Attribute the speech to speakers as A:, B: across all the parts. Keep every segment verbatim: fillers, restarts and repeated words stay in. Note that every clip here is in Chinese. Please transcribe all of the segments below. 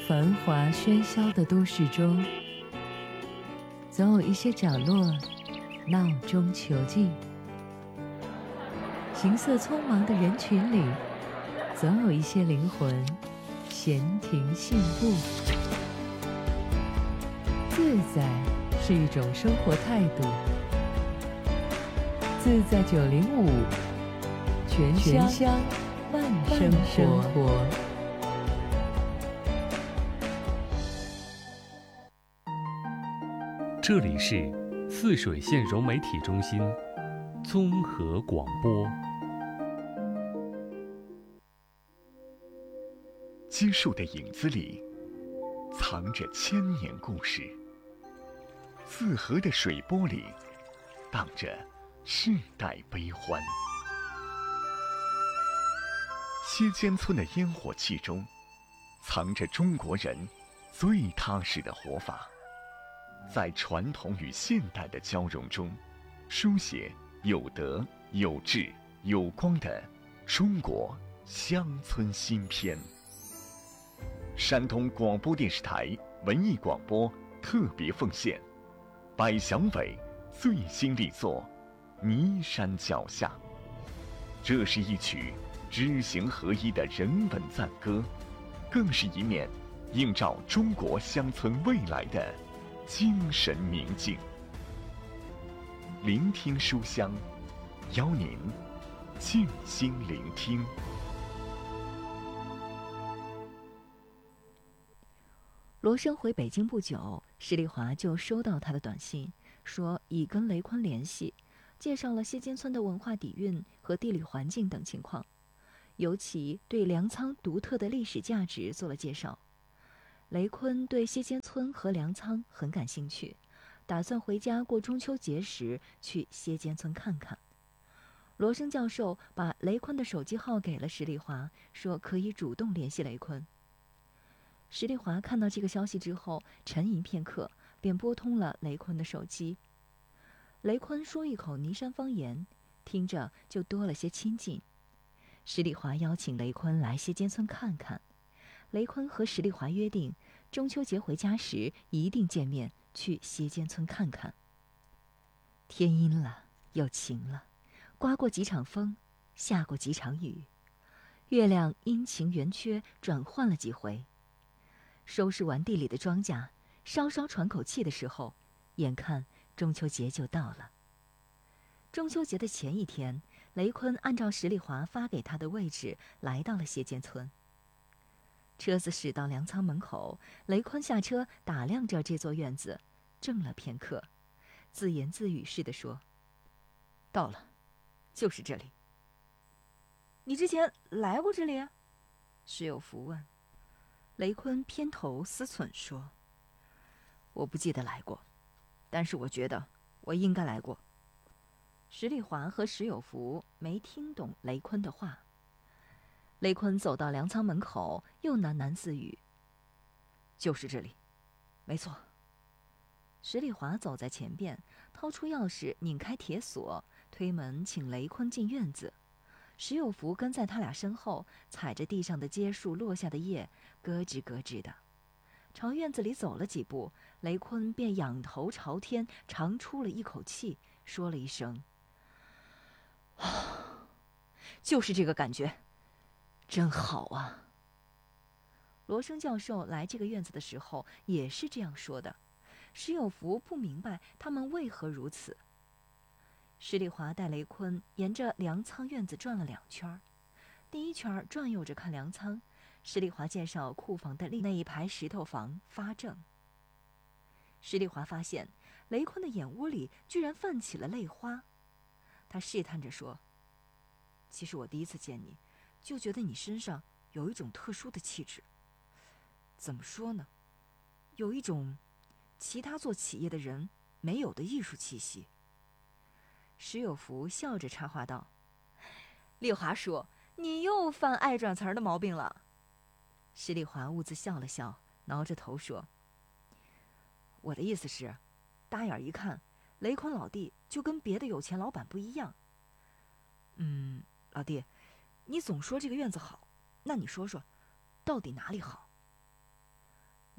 A: 繁华喧嚣的都市中，总有一些角落闹中求静；行色匆忙的人群里，总有一些灵魂闲庭信步。自在是一种生活态度。自在九零五，全乡慢生活。
B: 这里是泗水县融媒体中心综合广播。
C: 基树的影子里藏着千年故事，泗河的水波里荡着世代悲欢。歇间村的烟火气中藏着中国人最踏实的活法，在传统与现代的交融中，书写有德有志有光的中国乡村新篇。山东广播电视台文艺广播特别奉献百祥伟最新力作《泥山脚下》。这是一曲知行合一的人文赞歌，更是一面映照中国乡村未来的精神明镜。聆听书香，邀您静心聆听。
D: 罗生回北京不久，施丽华就收到他的短信，说已跟雷坤联系，介绍了歇间村的文化底蕴和地理环境等情况，尤其对粮仓独特的历史价值做了介绍。雷坤对歇间村和粮仓很感兴趣，打算回家过中秋节时去歇间村看看。罗生教授把雷坤的手机号给了施丽华，说可以主动联系雷坤。施丽华看到这个消息之后，沉吟片刻，便拨通了雷坤的手机。雷坤说一口尼山方言，听着就多了些亲近。施丽华邀请雷坤来歇间村看看，雷坤和施丽华约定，中秋节回家时一定见面，去歇间村看看。天阴了，又晴了，刮过几场风，下过几场雨，月亮阴晴圆缺转换了几回。收拾完地里的庄稼，稍稍喘口气的时候，眼看中秋节就到了。中秋节的前一天，雷坤按照施丽华发给他的位置来到了歇间村。车子驶到粮仓门口，雷坤下车打量着这座院子，怔了片刻，自言自语似的说：“到了，就是这里。”“你之前来过这里啊？”施有福问。雷坤偏头思忖说：“我不记得来过，但是我觉得我应该来过。”施丽华和石有福没听懂雷坤的话。雷坤走到粮仓门口，又喃喃自语：“就是这里，没错。”施丽华走在前边，掏出钥匙拧开铁锁，推门请雷坤进院子。石有福跟在他俩身后，踩着地上的街树落下的叶，咯吱咯吱的。朝院子里走了几步，雷坤便仰头朝天，长出了一口气，说了一声：“啊，就是这个感觉，真好啊。”罗生教授来这个院子的时候也是这样说的。石有福不明白他们为何如此。施丽华带雷坤沿着粮仓院子转了两圈，第一圈转悠着看粮仓，施丽华介绍库房的另那一排石头房发正。施丽华发现雷坤的眼窝里居然泛起了泪花，他试探着说：“其实我第一次见你，就觉得你身上有一种特殊的气质。怎么说呢？有一种其他做企业的人没有的艺术气息。”石有福笑着插话道：“丽华叔，你又犯爱转词儿的毛病了。”施丽华兀自笑了笑，挠着头说：“我的意思是，搭眼一看，雷坤老弟就跟别的有钱老板不一样。嗯，老弟，你总说这个院子好，那你说说，到底哪里好？”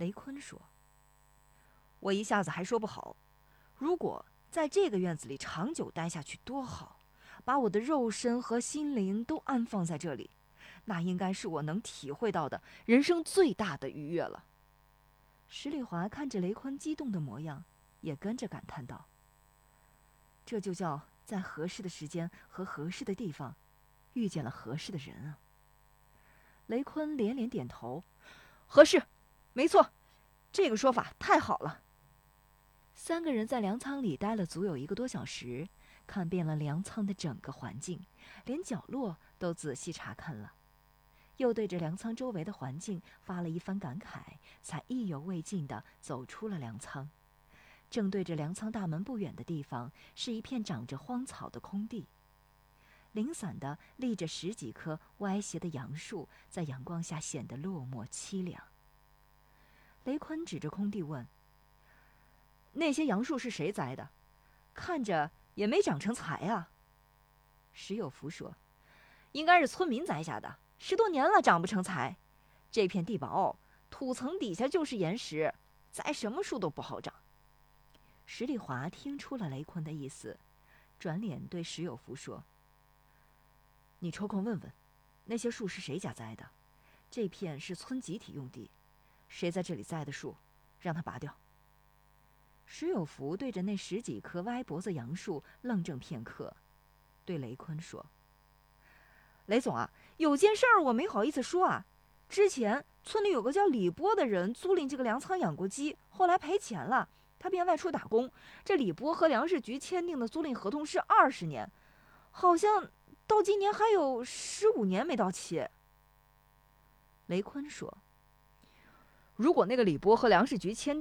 D: 雷坤说：“我一下子还说不好，如果在这个院子里长久待下去多好，把我的肉身和心灵都安放在这里，那应该是我能体会到的人生最大的愉悦了。”十里华看着雷坤激动的模样，也跟着感叹道：“这就叫在合适的时间和合适的地方，遇见了合适的人啊。”雷坤连连点头：“合适，没错，这个说法太好了。”三个人在粮仓里待了足有一个多小时，看遍了粮仓的整个环境，连角落都仔细查看了，又对着粮仓周围的环境发了一番感慨，才意犹未尽地走出了粮仓。正对着粮仓大门不远的地方，是一片长着荒草的空地，零散地立着十几棵歪斜的杨树，在阳光下显得落寞凄凉。雷坤指着空地问：“那些杨树是谁栽的？看着也没长成材啊。”石有福说：“应该是村民栽下的，十多年了长不成材。这片地薄，土层底下就是岩石，栽什么树都不好长。”石里华听出了雷坤的意思，转脸对石有福说：“你抽空问问，那些树是谁家栽的？这片是村集体用地，谁在这里栽的树，让他拔掉。”石有福对着那十几棵歪脖子杨树愣怔片刻，对雷坤说：“雷总啊，有件事儿我没好意思说啊。之前村里有个叫李波的人租赁这个粮仓养过鸡，后来赔钱了，他便外出打工。这李波和粮食局签订的租赁合同是二十年，好像到今年还有十五年没到期。”雷坤说：“如果那个李波和粮食局签